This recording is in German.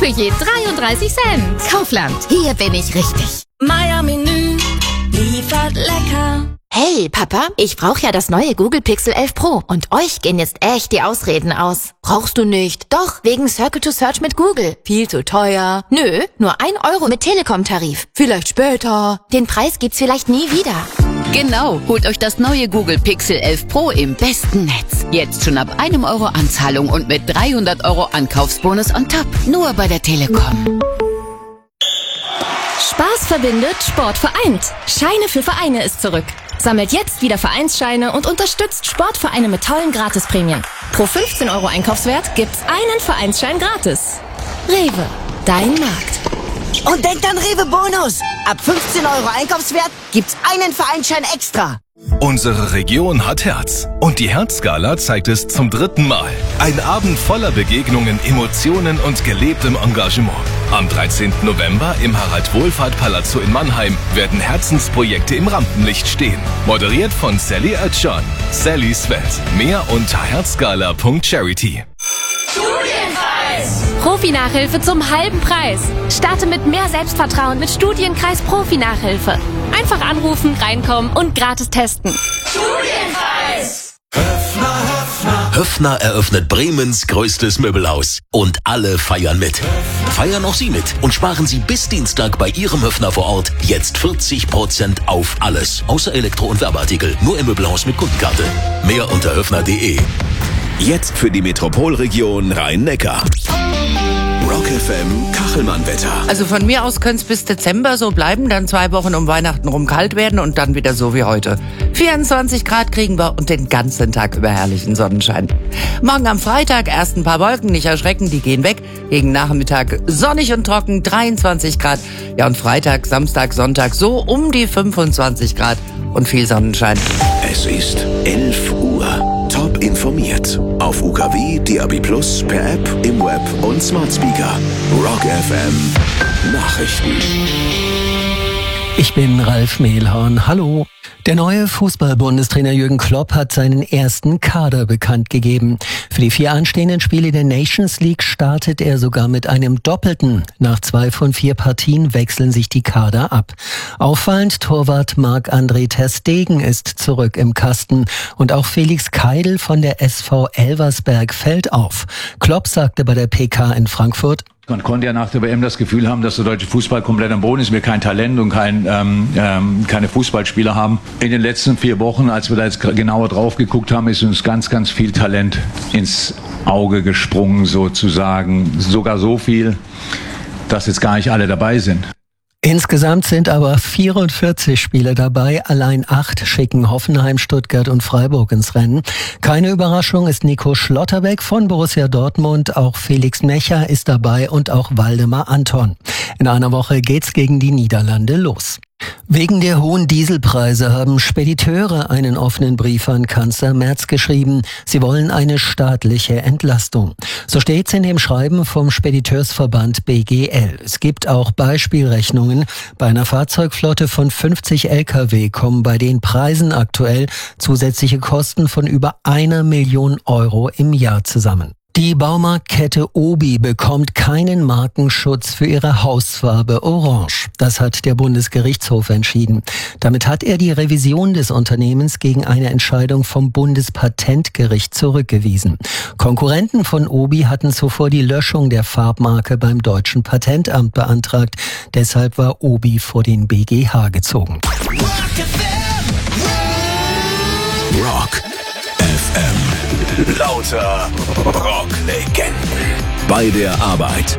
Für je 33 Cent. Kaufland, hier bin ich richtig. Meier-Menü liefert lecker. Hey, Papa, ich brauche ja das neue Google Pixel 11 Pro und euch gehen jetzt echt die Ausreden aus. Brauchst du nicht? Doch, wegen Circle to Search mit Google. Viel zu teuer. Nö, nur 1 Euro mit Telekom-Tarif. Vielleicht später. Den Preis gibt's vielleicht nie wieder. Genau, holt euch das neue Google Pixel 11 Pro im besten Netz. Jetzt schon ab 1 Euro Anzahlung und mit 300 Euro Ankaufsbonus on top. Nur bei der Telekom. Spaß verbindet, Sport vereint. Scheine für Vereine ist zurück. Sammelt jetzt wieder Vereinsscheine und unterstützt Sportvereine mit tollen Gratisprämien. Pro 15 Euro Einkaufswert gibt's einen Vereinsschein gratis. Rewe, dein Markt. Und denkt an Rewe Bonus. Ab 15 Euro Einkaufswert gibt's einen Vereinsschein extra. Unsere Region hat Herz. Und die Herzgala zeigt es zum 3. Mal. Ein Abend voller Begegnungen, Emotionen und gelebtem Engagement. Am 13. November im Harald-Wohlfahrt-Palazzo in Mannheim werden Herzensprojekte im Rampenlicht stehen. Moderiert von Sally Özcan. Sallys Welt. Mehr unter herzgala.charity. Profi-Nachhilfe zum halben Preis. Starte mit mehr Selbstvertrauen mit Studienkreis Profi-Nachhilfe. Einfach anrufen, reinkommen und gratis testen. Studienkreis! Höffner eröffnet Bremens größtes Möbelhaus. Und alle feiern mit. Feiern auch Sie mit und sparen Sie bis Dienstag bei Ihrem Höffner vor Ort jetzt 40% auf alles. Außer Elektro- und Werbeartikel. Nur im Möbelhaus mit Kundenkarte. Mehr unter höffner.de. Jetzt für die Metropolregion Rhein-Neckar. Rock FM Kachelmann-Wetter. Also von mir aus könnte es bis Dezember so bleiben, dann 2 Wochen um Weihnachten rum kalt werden und dann wieder so wie heute. 24 Grad kriegen wir und den ganzen Tag über herrlichen Sonnenschein. Morgen am Freitag erst ein paar Wolken, nicht erschrecken, die gehen weg. Gegen Nachmittag sonnig und trocken, 23 Grad. Ja, und Freitag, Samstag, Sonntag so um die 25 Grad und viel Sonnenschein. Es ist 11 Uhr. Top informiert. Auf UKW, DAB+, per App, im Web und Smart Speaker. Rock FM Nachrichten. Ich bin Ralf Mehlhorn. Hallo. Der neue Fußball-Bundestrainer Jürgen Klopp hat seinen ersten Kader bekannt gegeben. Für die 4 anstehenden Spiele der Nations League startet er sogar mit einem Doppelten. Nach 2 von 4 Partien wechseln sich die Kader ab. Auffallend, Torwart Marc-André ter Stegen ist zurück im Kasten. Und auch Felix Keidl von der SV Elversberg fällt auf. Klopp sagte bei der PK in Frankfurt: Man konnte ja nach der WM das Gefühl haben, dass der deutsche Fußball komplett am Boden ist, wir kein Talent und keine Fußballspieler haben. In den letzten 4 Wochen, als wir da jetzt genauer drauf geguckt haben, ist uns ganz, ganz viel Talent ins Auge gesprungen sozusagen. Sogar so viel, dass jetzt gar nicht alle dabei sind. Insgesamt sind aber 44 Spieler dabei, allein 8 schicken Hoffenheim, Stuttgart und Freiburg ins Rennen. Keine Überraschung ist Nico Schlotterbeck von Borussia Dortmund, auch Felix Mecher ist dabei und auch Waldemar Anton. In einer Woche geht's gegen die Niederlande los. Wegen der hohen Dieselpreise haben Spediteure einen offenen Brief an Kanzler Merz geschrieben. Sie wollen eine staatliche Entlastung. So steht's in dem Schreiben vom Spediteursverband BGL. Es gibt auch Beispielrechnungen. Bei einer Fahrzeugflotte von 50 Lkw kommen bei den Preisen aktuell zusätzliche Kosten von über 1 Million Euro im Jahr zusammen. Die Baumarktkette Obi bekommt keinen Markenschutz für ihre Hausfarbe Orange. Das hat der Bundesgerichtshof entschieden. Damit hat er die Revision des Unternehmens gegen eine Entscheidung vom Bundespatentgericht zurückgewiesen. Konkurrenten von Obi hatten zuvor die Löschung der Farbmarke beim Deutschen Patentamt beantragt. Deshalb war Obi vor den BGH gezogen. Rock FM. Lauter Rocklegenden. Bei der Arbeit,